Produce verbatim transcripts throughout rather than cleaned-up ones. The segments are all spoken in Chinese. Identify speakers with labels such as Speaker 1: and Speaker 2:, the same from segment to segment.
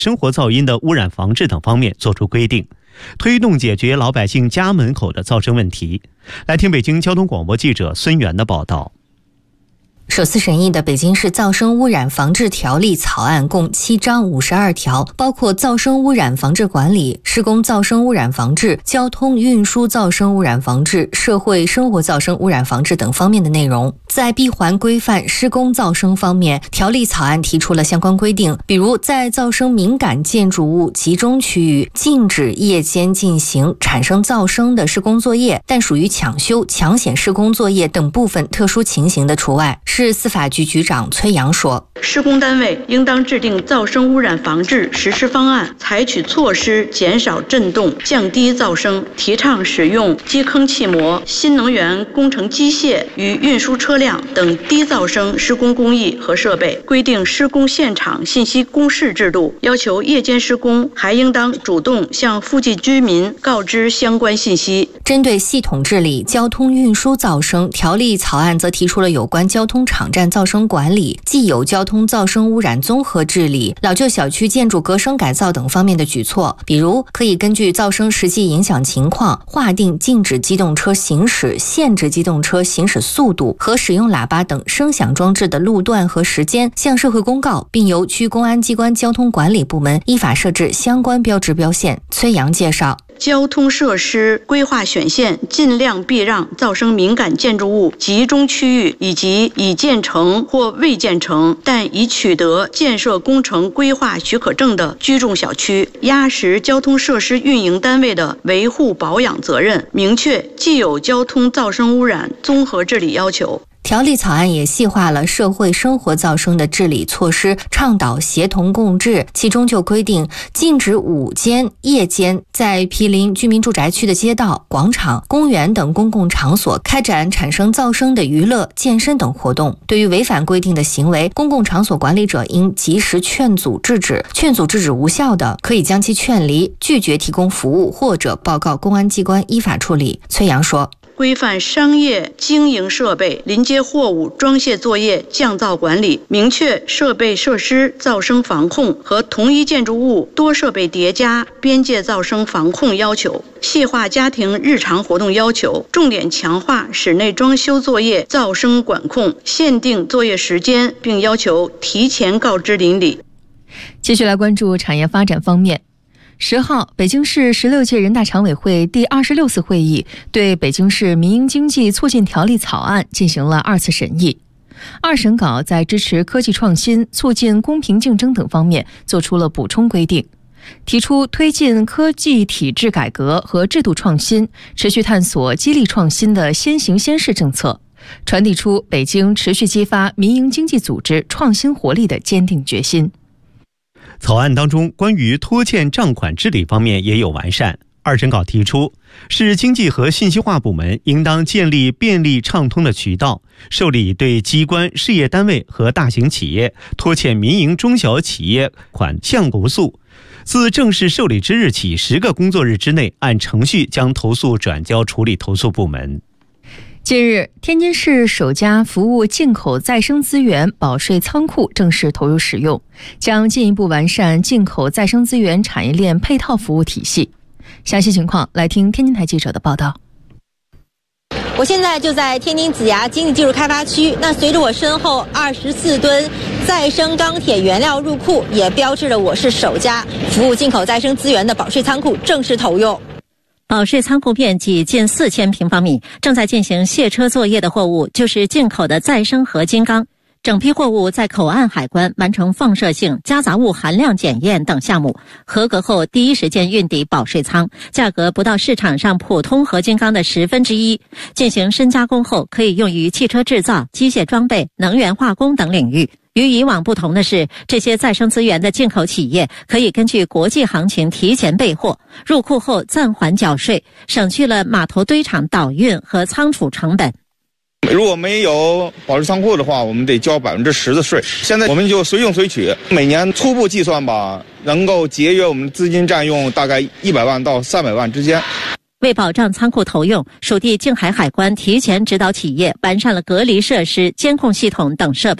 Speaker 1: 生活噪音的污染防治等方面作出规定，推动解决老百姓家门口的噪声问题。来听北京交通广播记者孙源的报道。
Speaker 2: 首次审议的北京市噪声污染防治条例草案共七章五十二条，包括噪声污染防治管理、施工噪声污染防治、交通运输噪声污染防治、社会生活噪声污染防治等方面的内容。在闭环规范施工噪声方面，条例草案提出了相关规定，比如在噪声敏感建筑物集中区域禁止夜间进行产生噪声的施工作业，但属于抢修、抢险施工作业等部分特殊情形的除外。市司法局局长崔阳说，
Speaker 3: 施工单位应当制定噪声污染防治实施方案，采取措施减少震动、降低噪声，提倡使用基坑气膜、新能源工程机械与运输车辆等低噪声施工工艺和设备，规定施工现场信息公示制度，要求夜间施工还应当主动向附近居民告知相关信息。
Speaker 2: 针对系统治理交通运输噪声，条例草案则提出了有关交通场站噪声管理、既有交通噪声污染综合治理、老旧小区建筑隔声改造等方面的举措，比如可以根据噪声实际影响情况，划定禁止机动车行驶、限制机动车行驶速度和使用喇叭等声响装置的路段和时间，向社会公告，并由区公安机关交通管理部门依法设置相关标志标线。崔阳介绍，
Speaker 3: 交通设施规划选线尽量避让噪声敏感建筑物集中区域以及已建成或未建成但已取得建设工程规划许可证的居住小区，压实交通设施运营单位的维护保养责任，明确既有交通噪声污染综合治理要求。
Speaker 2: 条例草案也细化了社会生活噪声的治理措施，倡导协同共治，其中就规定禁止午间、夜间在毗邻居民住宅区的街道、广场、公园等公共场所开展产生噪声的娱乐、健身等活动。对于违反规定的行为，公共场所管理者应及时劝阻制止，劝阻制止无效的，可以将其劝离、拒绝提供服务或者报告公安机关依法处理。崔阳说，
Speaker 3: 规范商业经营设备临街货物装卸作业降噪管理，明确设备设施噪声防控和同一建筑物多设备叠加边界噪声防控要求，细化家庭日常活动要求，重点强化室内装修作业噪声管控，限定作业时间，并要求提前告知邻里。
Speaker 4: 继续来关注产业发展方面。十号，北京市十六届人大常委会第二十六次会议对北京市民营经济促进条例草案进行了二次审议。二审稿在支持科技创新、促进公平竞争等方面做出了补充规定，提出推进科技体制改革和制度创新，持续探索激励创新的先行先试政策，传递出北京持续激发民营经济组织创新活力的坚定决心。
Speaker 1: 草案当中关于拖欠账款治理方面也有完善。二审稿提出，市经济和信息化部门应当建立便利畅通的渠道，受理对机关、事业单位和大型企业拖欠民营中小企业款项投诉，自正式受理之日起十个工作日之内，按程序将投诉转交处理投诉部门。
Speaker 4: 近日，天津市首家服务进口再生资源保税仓库正式投入使用，将进一步完善进口再生资源产业链配套服务体系。详细情况来听天津台记者的报道。
Speaker 5: 我现在就在天津子牙经济技术开发区，那随着我身后二十四吨再生钢铁原料入库，也标志着我市首家服务进口再生资源的保税仓库正式投用。
Speaker 6: 保税仓库面积近四千平方米，正在进行卸车作业的货物就是进口的再生合金钢。整批货物在口岸海关完成放射性、夹杂物含量检验等项目，合格后第一时间运抵保税仓，价格不到市场上普通合金钢的十分之一。进行深加工后，可以用于汽车制造、机械装备、能源化工等领域。与以往不同的是，这些再生资源的进口企业可以根据国际行情提前备货，入库后暂缓缴税，省去了码头堆场倒运和仓储成本。
Speaker 7: 如果没有保税仓库的话，我们得交百分之十的税。现在我们就随用随取，每年初步计算吧，能够节约我们资金占用大概一百万到三百万之间。
Speaker 6: 为保障仓库投用，属地静海海关提前指导企业完善了隔离设施、监控系统等设备。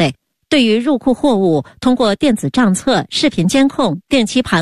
Speaker 6: 对于入库货物，通过电子账册、视频监控、定期盘